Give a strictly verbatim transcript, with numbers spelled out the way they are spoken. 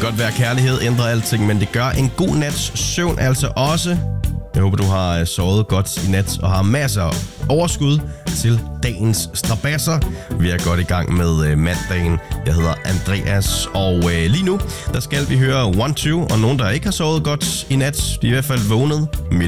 godt være, kærlighed ændrer alting, men det gør en god nats søvn altså også. Jeg håber, du har sovet godt i nat og har masser af overskud til dagens strabasser. Vi er godt i gang med mandagen. Jeg hedder Andreas, og lige nu der skal vi høre one two, og nogen, der ikke har sovet godt i nat, de er i hvert fald vågnet. Mit